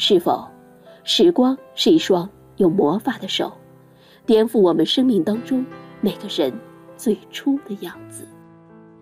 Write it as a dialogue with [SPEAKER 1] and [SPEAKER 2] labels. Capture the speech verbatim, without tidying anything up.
[SPEAKER 1] 是否，时光是一双有魔法的手，颠覆我们生命当中每个人最初的样子。